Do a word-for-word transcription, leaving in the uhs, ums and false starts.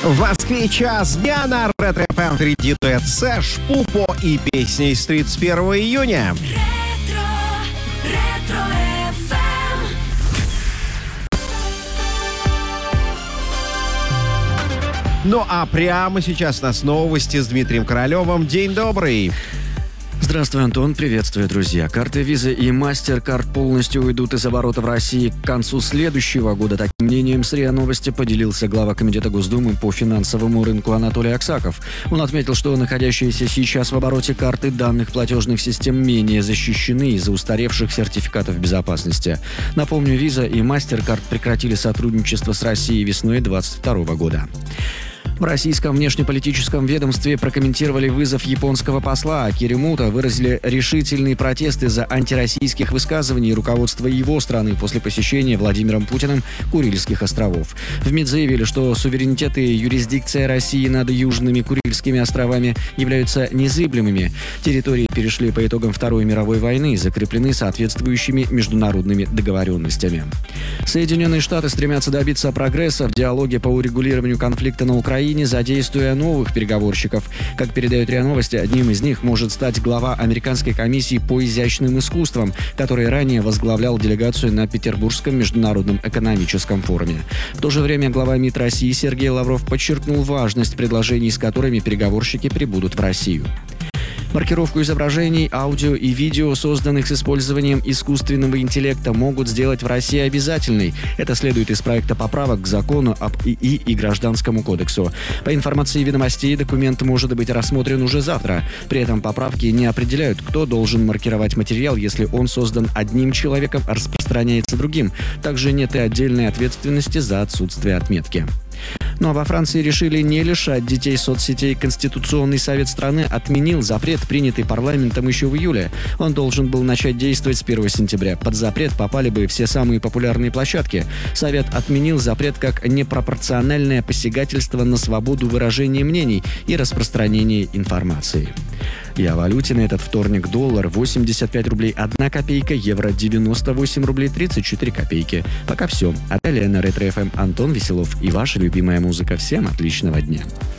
В Москве час дня на Ретро эф эм. Впереди дуэт Сэш, Пупо и песни из тридцать первого июня. Ретро, ретро эф эм. Ну а прямо сейчас у нас новости с Дмитрием Королевым. День добрый. Здравствуй, Антон. Приветствую, друзья. Карты Visa и MasterCard полностью уйдут из оборота в России к концу следующего года. Таким мнением с РИА Новости поделился глава Комитета Госдумы по финансовому рынку Анатолий Аксаков. Он отметил, что находящиеся сейчас в обороте карты данных платежных систем менее защищены из-за устаревших сертификатов безопасности. Напомню, Visa и MasterCard прекратили сотрудничество с Россией весной две тысячи двадцать второго года. В российском внешнеполитическом ведомстве прокомментировали вызов японского посла. Киримуто выразили решительный протест из-за антироссийских высказываний руководства его страны после посещения Владимиром Путиным Курильских островов. В МИД заявили, что суверенитет и юрисдикция России над Южными Курильскими островами являются незыблемыми. Территории перешли по итогам Второй мировой войны и закреплены соответствующими международными договоренностями. Соединенные Штаты стремятся добиться прогресса в диалоге по урегулированию конфликта на Украине, задействуя новых переговорщиков. Как передают РИА Новости, одним из них может стать глава Американской комиссии по изящным искусствам, который ранее возглавлял делегацию на Петербургском международном экономическом форуме. В то же время глава МИД России Сергей Лавров подчеркнул важность предложений, с которыми переговорщики прибудут в Россию. Маркировку изображений, аудио и видео, созданных с использованием искусственного интеллекта, могут сделать в России обязательной. Это следует из проекта поправок к закону об ИИ и Гражданскому кодексу. По информации «Ведомостей», документ может быть рассмотрен уже завтра. При этом поправки не определяют, кто должен маркировать материал, если он создан одним человеком, а распространяется другим. Также нет и отдельной ответственности за отсутствие отметки. Ну а во Франции решили не лишать детей соцсетей. Конституционный совет страны отменил запрет, принятый парламентом еще в июле. Он должен был начать действовать с первого сентября. Под запрет попали бы все самые популярные площадки. Совет отменил запрет как непропорциональное посягательство на свободу выражения мнений и распространения информации. И о валюте на этот вторник: доллар восемьдесят пять рублей одна копейка, евро девяносто восемь рублей тридцать четыре копейки. Пока все. А далее на Ретро эф эм Антон Веселов и ваша любимая музыка. Всем отличного дня.